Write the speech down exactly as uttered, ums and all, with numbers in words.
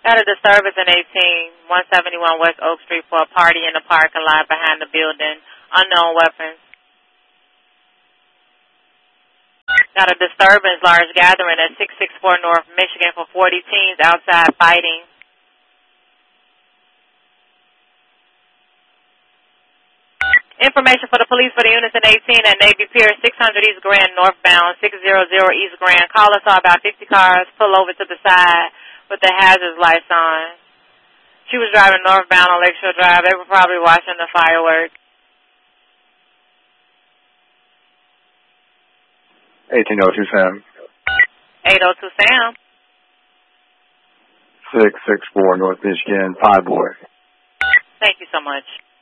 Got a disturbance in eighteen, one seventy-one West Oak Street for a party in the parking lot behind the building. Unknown weapons. Got a disturbance, large gathering at six sixty-four North Michigan for forty teens outside fighting. Information for the police for the units in eighteen at Navy Pier, six hundred East Grand northbound, six hundred East Grand. Callers saw about fifty cars pull over to the side with the hazards lights on. She was driving northbound on Lakeshore Drive. They were probably watching the fireworks. eighteen oh two Sam. eight oh two Sam. six sixty-four North Michigan, Pie Boy. Thank you so much.